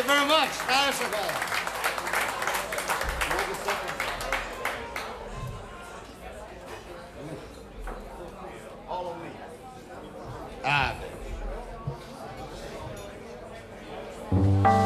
very much. That's okay. All on me. Ah.